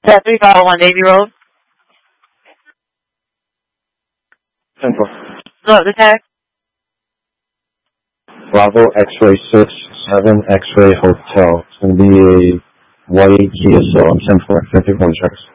Yeah, 351 Navy Road. 10-4. No, the tag. Bravo X-ray 67 X-ray Hotel. It's going to be a white Kia Soul. 10-4. 51 checks.